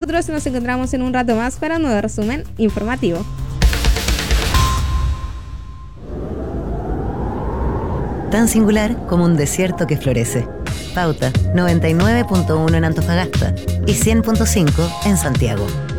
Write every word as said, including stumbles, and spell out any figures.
nosotros nos encontramos en un rato más para un nuevo resumen informativo. Tan singular como un desierto que florece. Pauta noventa y nueve punto uno en Antofagasta y cien punto cinco en Santiago.